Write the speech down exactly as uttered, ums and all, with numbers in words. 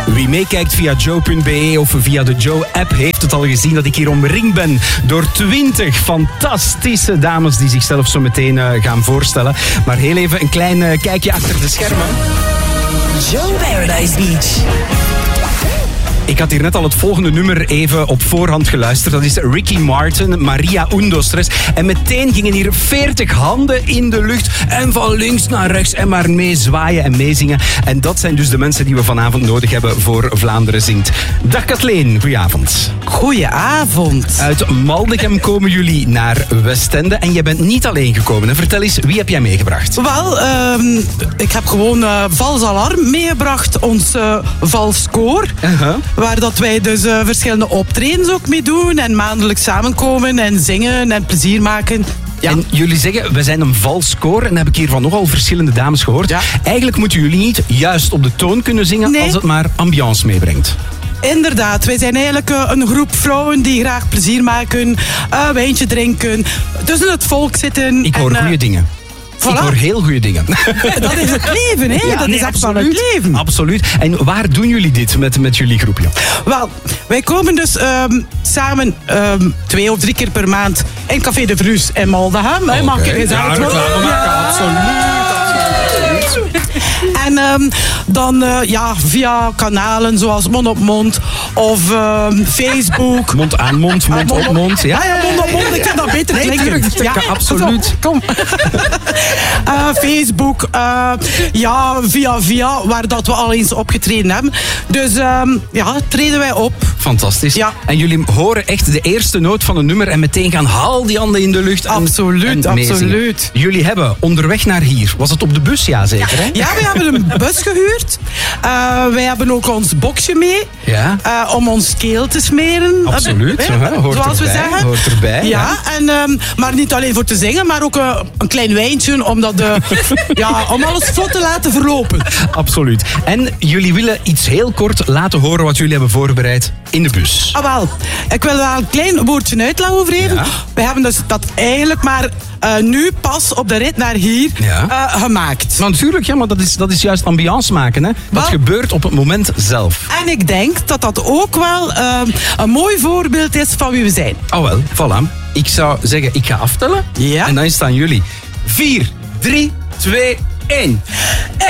Wie meekijkt via joe punt be of via de Joe-app heeft het al gezien dat ik hier omringd ben door twintig fantastische dames die zichzelf zo meteen uh, gaan voorstellen. Maar heel even een klein uh, kijkje achter de schermen. Joe Paradise Beach. Ik had hier net al het volgende nummer even op voorhand geluisterd. Dat is Ricky Martin, Maria Undostres. En meteen gingen hier veertig handen in de lucht. En van links naar rechts en maar meezwaaien en meezingen. En dat zijn dus de mensen die we vanavond nodig hebben voor Vlaanderen Zingt. Dag Kathleen, goedenavond. Goedenavond. Uit Maldegem komen jullie naar Westende. En jij bent niet alleen gekomen. Vertel eens, wie heb jij meegebracht? Wel, uh, ik heb gewoon uh, Vals Alarm meegebracht. Ons uh, Valskoor. Uh-huh. Waar dat wij dus uh, verschillende optredens ook mee doen. En maandelijks samenkomen en zingen en plezier maken. Ja. En jullie zeggen, we zijn een valskoor. En dat heb ik hier van nogal verschillende dames gehoord. Ja. Eigenlijk moeten jullie niet juist op de toon kunnen zingen, nee, als het maar ambiance meebrengt. Inderdaad, wij zijn eigenlijk uh, een groep vrouwen die graag plezier maken. Uh, wijntje drinken, tussen het volk zitten. Ik hoor en, uh, goede dingen. Voilà. Ik hoor heel goede dingen. Dat is het leven, hè? Ja, dat nee, is absoluut het leven. Absoluut. En waar doen jullie dit met, met jullie groepje? Wel, wij komen dus um, samen um, twee of drie keer per maand in Café de Vrus in Maldegem. Okay. Mag ik eens ja, reclame maken, absoluut. absoluut. En um, dan uh, ja, via kanalen zoals Mond op Mond of um, Facebook. Mond aan mond, mond op mond. Ja, ja, ja, mond op mond, ik kan dat beter klinken. Nee, ja, ja, absoluut. Zo, kom. uh, Facebook, uh, ja, via via, waar dat we al eens opgetreden hebben. Dus um, ja, treden wij op. Fantastisch. Ja. En jullie horen echt de eerste noot van een nummer en meteen gaan haal die handen in de lucht. En, absoluut, en absoluut. Jullie hebben onderweg naar hier, was het op de bus? Ja, zeker, hè? Ja, we hebben een bus gehuurd. Uh, wij hebben ook ons boxje mee. Ja. Uh, om ons keel te smeren. Absoluut. Uh, uh, hoort zoals erbij, we zeggen. Hoort erbij. Ja, ja. En, um, maar niet alleen voor te zingen, maar ook uh, een klein wijntje om, dat, uh, ja, om alles vlot te laten verlopen. Absoluut. En jullie willen iets heel kort laten horen wat jullie hebben voorbereid in de bus. Ah, wel. Ik wil wel een klein woordje uitleggen over even. Ja. We hebben dus dat eigenlijk maar uh, nu pas op de rit naar hier ja. uh, gemaakt. Maar natuurlijk, ja, maar dat is, dat is juist ambiance maken. Hè? Dat wel, gebeurt op het moment zelf. En ik denk dat dat ook wel uh, een mooi voorbeeld is van wie we zijn. Oh wel, voilà. Ik zou zeggen, ik ga aftellen. Ja. En dan staan jullie. vier, drie, twee, één.